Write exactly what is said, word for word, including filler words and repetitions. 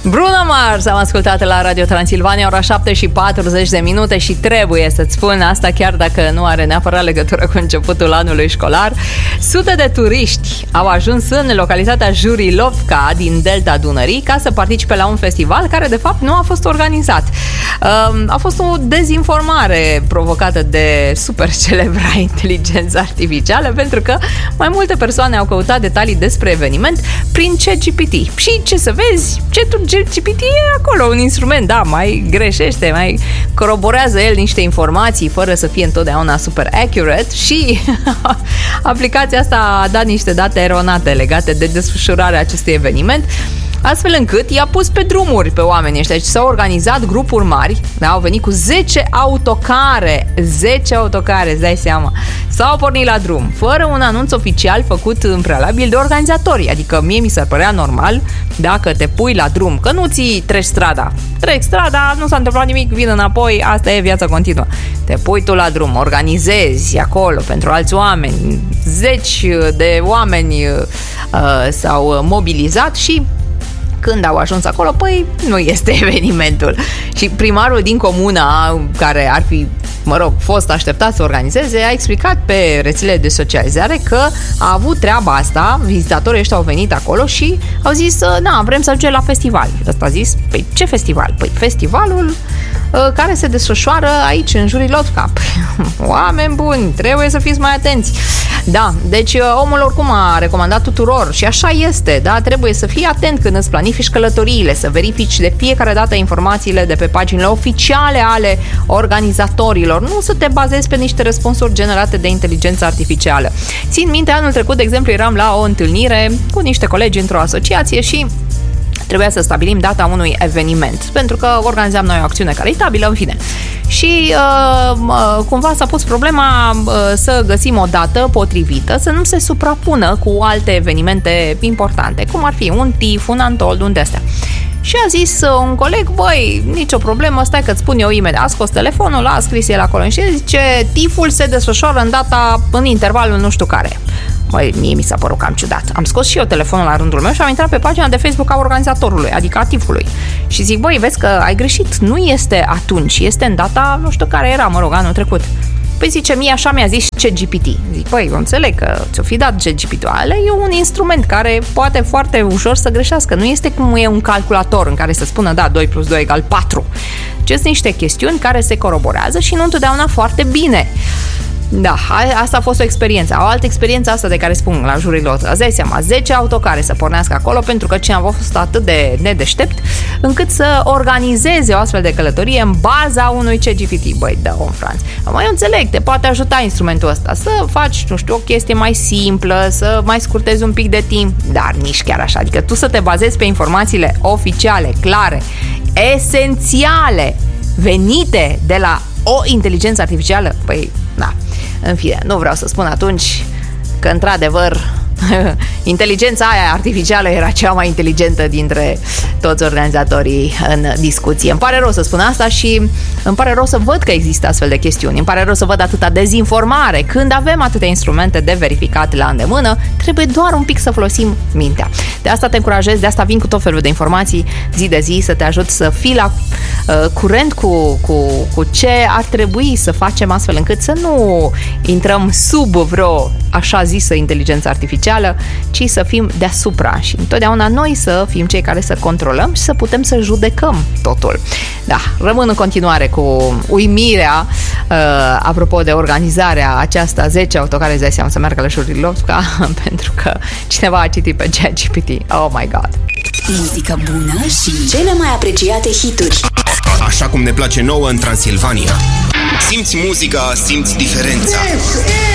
Bruno Mars am ascultat la Radio Transilvania, ora șapte și patruzeci de minute și trebuie să-ți spun asta chiar dacă nu are neapărat legătură cu începutul anului școlar. Sute de turiști au ajuns în localitatea Jurilovka din Delta Dunării ca să participe la un festival care de fapt nu a fost organizat. A fost o dezinformare provocată de super celebra inteligență artificială, pentru că mai multe persoane au căutat detalii despre eveniment prin ChatGPT. Și ce să vezi, ChatGPT e acolo un instrument, da, mai greșește, mai coroborează el niște informații fără să fie întotdeauna super accurate și aplicația asta a dat niște date eronate legate de desfășurarea acestui eveniment, astfel încât i-a pus pe drumuri pe oamenii ăștia. Deci s-au organizat grupuri mari, da, au venit cu zece autocare, zece autocare, îți dai seama, s-au pornit la drum, fără un anunț oficial făcut în prealabil de organizatori. Adică mie mi s-ar părea normal dacă te pui la drum, că nu ți treci strada, treci strada, nu s-a întâmplat nimic, vin înapoi, asta e, viața continuă. Te pui tu la drum, organizezi acolo pentru alți oameni, zeci de oameni uh, s-au mobilizat și când au ajuns acolo, păi nu este evenimentul. Și primarul din comuna, care ar fi, mă rog, fost așteptat să organizeze, a explicat pe rețelele de socializare că a avut treaba asta, vizitatorii ăștia au venit acolo și au zis, na, vrem să ajungem la festival. Ăsta a zis, păi ce festival? Păi festivalul uh, care se desfășoară aici, în Jurilovka. Oameni buni, trebuie să fiți mai atenți. Da, deci uh, omul oricum a recomandat tuturor și așa este, da, trebuie să fii atent când îți planifici călătoriile, să verifici de fiecare dată informațiile de pe paginile oficiale ale organizatorilor, nu să te bazezi pe niște răspunsuri generate de inteligență artificială. Țin minte, anul trecut, de exemplu, eram la o întâlnire cu niște colegi într-o asociație și trebuia să stabilim data unui eveniment, pentru că organizam noi o acțiune caritabilă, în fine. Și uh, cumva s-a pus problema uh, să găsim o dată potrivită, să nu se suprapună cu alte evenimente importante, cum ar fi un TIF, un Antold, un de-astea. Și a zis un coleg, băi, nicio problemă, stai că-ți spun eu imediat. A scos telefonul, a scris el acolo și zice, TIF-ul se desfășoară în data, în intervalul nu știu care. Băi, mie mi s-a părut cam ciudat. Am scos și eu telefonul la rândul meu și am intrat pe pagina de Facebook a organizatorului, adică a TIF-ului. Și zic, băi, vezi că ai greșit, nu este atunci, este în data, nu știu care era, mă rog, anul trecut. Păi zice, mie așa mi-a zis ChatGPT. Zic, păi, eu înțeleg că ți-o fi dat ChatGPT-ul, ale e un instrument care poate foarte ușor să greșească. Nu este cum e un calculator în care să spună, da, doi plus doi egal patru. Deci sunt niște chestiuni care se coroborează și nu întotdeauna foarte bine. Da, asta a fost o experiență. O altă experiență asta de care spun la Jurilovka. Îți dai seama, zece autocare să pornească acolo pentru că cineva a fost atât de nedeștept încât să organizeze o astfel de călătorie în baza unui ChatGPT. Băi, da, om Franț. Mai eu înțeleg, te poate ajuta instrumentul ăsta să faci, nu știu, o chestie mai simplă, să mai scurtezi un pic de timp, dar nici chiar așa. Adică tu să te bazezi pe informațiile oficiale, clare, esențiale, venite de la o inteligență artificială, păi, da. În fine, nu vreau să spun atunci că, într-adevăr, inteligența aia artificială era cea mai inteligentă dintre toți organizatorii în discuție. Îmi pare rău să spun asta și îmi pare rău să văd că există astfel de chestiuni. Îmi pare rău să văd atâta dezinformare. Când avem atâtea instrumente de verificat la îndemână, trebuie doar un pic să folosim mintea. De asta te încurajez, de asta vin cu tot felul de informații zi de zi, să te ajut să fii la uh, curent cu, cu, cu ce ar trebui să facem, astfel încât să nu intrăm sub vreo așa zisă inteligență artificială, ci să fim deasupra și întotdeauna noi să fim cei care să controlăm și să putem să judecăm totul. Da, rămân în continuare cu uimirea uh, apropo de organizarea aceasta, zece autocare, îți dai seama, să meargă la Jurilovka pentru că cineva a citit pe ChatGPT. Oh my God! Muzică bună și cele mai apreciate hituri. Așa cum ne place nouă în Transilvania. Simți muzica, simți diferența.